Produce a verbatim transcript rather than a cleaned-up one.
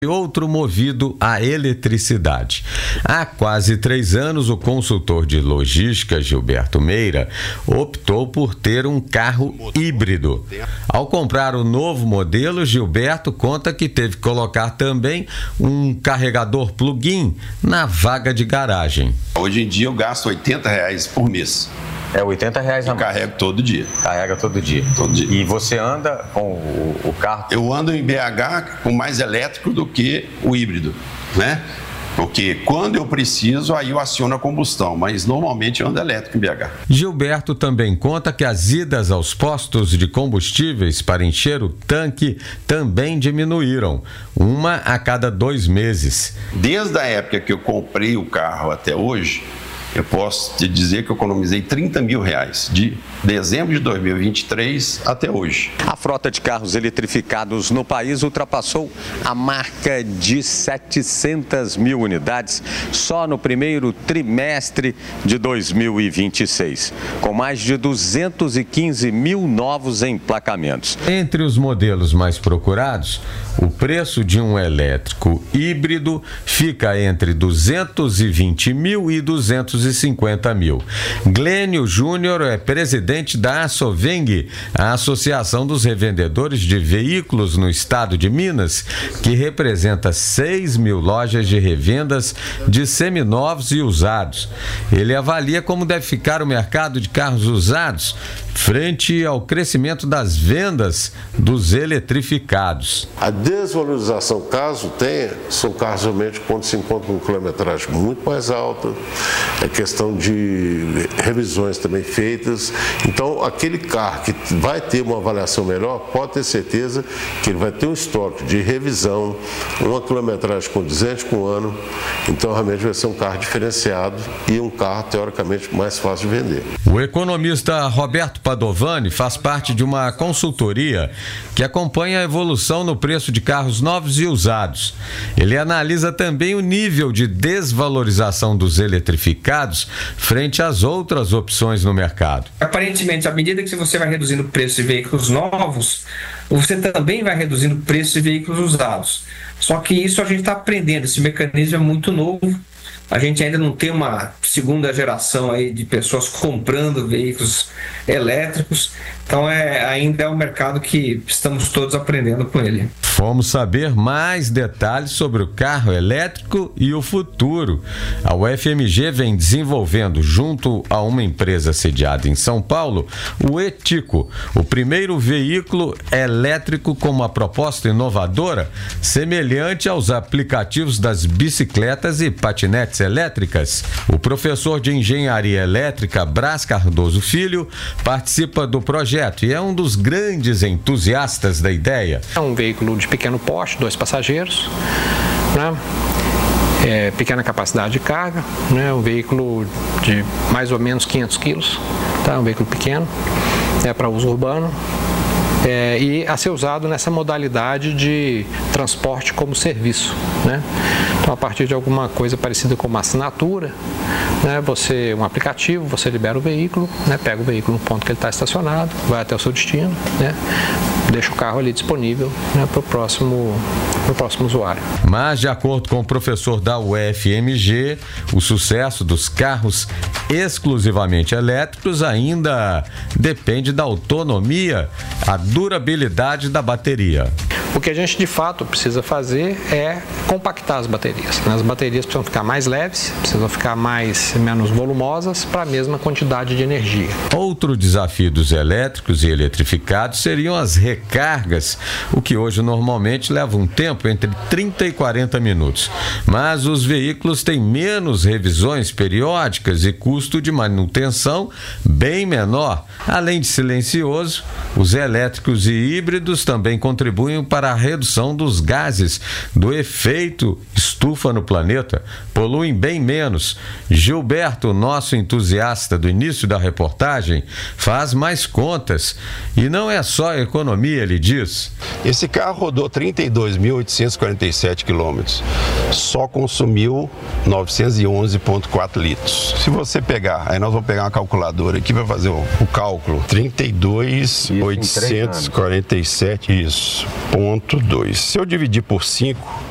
outro movido à eletricidade. Há quase três anos, o consultor de logística Gilberto Meira optou por ter um carro híbrido. Ao comprar o novo modelo, Gilberto conta que teve que colocar também um carregador plug-in na vaga de garagem. Hoje em dia eu gasto oitenta reais por mês. É oitenta reais a mais. Carrego todo dia. Carrega todo dia. Todo dia. E você anda com o, o carro? Eu ando em B H com mais elétrico do que o híbrido, né? Porque quando eu preciso, aí eu aciono a combustão, mas normalmente eu ando elétrico em B H. Gilberto também conta que as idas aos postos de combustíveis para encher o tanque também diminuíram, uma a cada dois meses. Desde a época que eu comprei o carro até hoje, eu posso te dizer que eu economizei trinta mil reais, de dezembro de dois mil e vinte e três até hoje. A frota de carros eletrificados no país ultrapassou a marca de setecentas mil unidades só no primeiro trimestre de dois mil e vinte e seis, com mais de duzentos e quinze mil novos emplacamentos. Entre os modelos mais procurados, o preço de um elétrico híbrido fica entre duzentos e vinte mil e duzentos e cinquenta mil. Glênio Júnior é presidente da Asoveng, a Associação dos Revendedores de Veículos no estado de Minas, que representa seis mil lojas de revendas de seminovos e usados. Ele avalia como deve ficar o mercado de carros usados frente ao crescimento das vendas dos eletrificados. A desvalorização, caso tenha, são carros realmente quando se encontra com quilometragem muito mais alta, é questão de revisões também feitas. Então, aquele carro que vai ter uma avaliação melhor, pode ter certeza que ele vai ter um estoque de revisão, uma quilometragem condizente com o ano, então realmente vai ser um carro diferenciado e um carro teoricamente mais fácil de vender. O economista Roberto Padovani faz parte de uma consultoria que acompanha a evolução no preço de carros novos e usados. Ele analisa também o nível de desvalorização dos eletrificados frente às outras opções no mercado. Aparentemente, à medida que você vai reduzindo o preço de veículos novos, você também vai reduzindo o preço de veículos usados. Só que isso a gente está aprendendo, esse mecanismo é muito novo. A gente ainda não tem uma segunda geração aí de pessoas comprando veículos elétricos, então é, ainda é um mercado que estamos todos aprendendo com ele. Vamos saber mais detalhes sobre o carro elétrico e o futuro. A U F M G vem desenvolvendo, junto a uma empresa sediada em São Paulo, o Etico, o primeiro veículo elétrico com uma proposta inovadora, semelhante aos aplicativos das bicicletas e patinetes elétricas. O professor de Engenharia Elétrica, Brás Cardoso Filho, participa do projeto e é um dos grandes entusiastas da ideia. É um veículo de pequeno porte, dois passageiros, né? É, pequena capacidade de carga, né? Um veículo de mais ou menos quinhentos quilos, tá? Um veículo pequeno, é para uso urbano. É, e a ser usado nessa modalidade de transporte como serviço, né? Então, a partir de alguma coisa parecida com uma assinatura, né? Você, um aplicativo, você libera o veículo, né? Pega o veículo no ponto que ele está estacionado, vai até o seu destino, né? Deixa o carro ali disponível, né? para o próximo, pro próximo usuário. Mas, de acordo com o professor da U F M G, o sucesso dos carros exclusivamente elétricos ainda depende da autonomia, a durabilidade da bateria. O que a gente de fato precisa fazer é compactar as baterias. As baterias precisam ficar mais leves, precisam ficar mais, menos volumosas para a mesma quantidade de energia. Outro desafio dos elétricos e eletrificados seriam as recargas, o que hoje normalmente leva um tempo entre trinta e quarenta minutos. Mas os veículos têm menos revisões periódicas e custo de manutenção bem menor. Além de silencioso, os elétricos e híbridos também contribuem para a redução dos gases do efeito estufa no planeta, poluem bem menos. Gilberto, nosso entusiasta do início da reportagem, faz mais contas. E não é só economia, ele diz. Esse carro rodou trinta e dois mil oitocentos e quarenta e sete quilômetros, só consumiu novecentos e onze vírgula quatro litros. Se você pegar, aí nós vamos pegar uma calculadora aqui para fazer o, o cálculo, trinta e dois mil oitocentos e quarenta e sete, isso, ponto dois. Se eu dividir por cinco,